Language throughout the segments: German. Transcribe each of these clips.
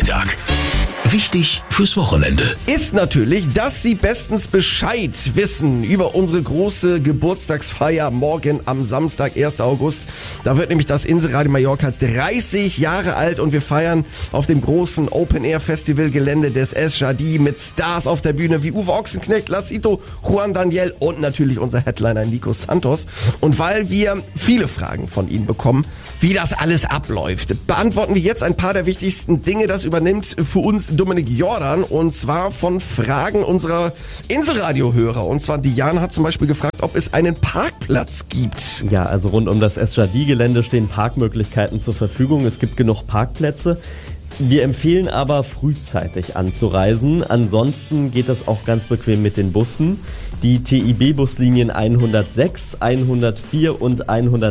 Freitag. Wichtig fürs Wochenende. Ist natürlich, dass Sie bestens Bescheid wissen über unsere große Geburtstagsfeier morgen am Samstag, 1. August. Da wird nämlich das Inselradio Mallorca 30 Jahre alt und wir feiern auf dem großen Open-Air-Festival-Gelände des Es Jardí mit Stars auf der Bühne wie Uwe Ochsenknecht, Lassito, Juan Daniel und natürlich unser Headliner Nico Santos. Und weil wir viele Fragen von Ihnen bekommen, wie das alles abläuft, beantworten wir jetzt ein paar der wichtigsten Dinge. Das übernimmt für uns Dominik Jordan und zwar von Fragen unserer Inselradio-Hörer. Und zwar Diane hat zum Beispiel gefragt, ob es einen Parkplatz gibt. Ja, also rund um das Es Jardí-Gelände stehen Parkmöglichkeiten zur Verfügung. Es gibt genug Parkplätze. Wir empfehlen aber frühzeitig anzureisen. Ansonsten geht das auch ganz bequem mit den Bussen. Die TIB-Buslinien 106, 104 und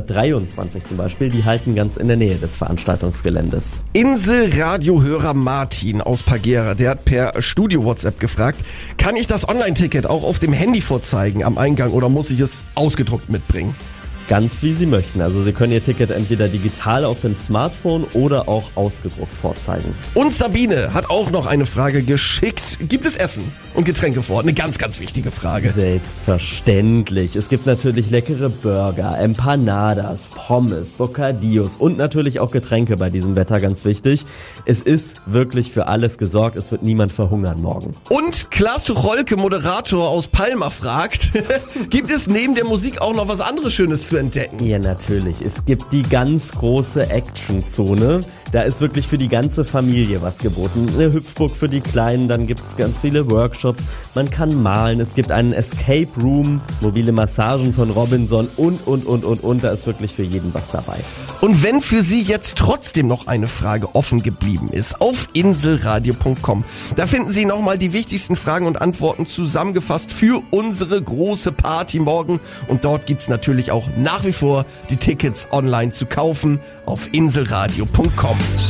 123 zum Beispiel, die halten ganz in der Nähe des Veranstaltungsgeländes. Inselradio-Hörer Martin aus Pagera, der hat per Studio-WhatsApp gefragt, kann ich das Online-Ticket auch auf dem Handy vorzeigen am Eingang oder muss ich es ausgedruckt mitbringen? Ganz wie Sie möchten. Also Sie können Ihr Ticket entweder digital auf dem Smartphone oder auch ausgedruckt vorzeigen. Und Sabine hat auch noch eine Frage geschickt. Gibt es Essen und Getränke vor Ort? Eine ganz, ganz wichtige Frage. Selbstverständlich. Es gibt natürlich leckere Burger, Empanadas, Pommes, Bocadillos und natürlich auch Getränke bei diesem Wetter, ganz wichtig. Es ist wirklich für alles gesorgt. Es wird niemand verhungern morgen. Und Klaas Tucholke, Moderator aus Palma, fragt, gibt es neben der Musik auch noch was anderes Schönes zu entdecken? Ja, natürlich. Es gibt die ganz große Action-Zone. Da ist wirklich für die ganze Familie was geboten. Eine Hüpfburg für die Kleinen, dann gibt es ganz viele Workshops. Man kann malen, es gibt einen Escape Room, mobile Massagen von Robinson und. Da ist wirklich für jeden was dabei. Und wenn für Sie jetzt trotzdem noch eine Frage offen geblieben ist, auf inselradio.com, da finden Sie nochmal die wichtigsten Fragen und Antworten zusammengefasst für unsere große Party morgen. Und dort gibt's natürlich auch nach wie vor die Tickets online zu kaufen auf inselradio.com.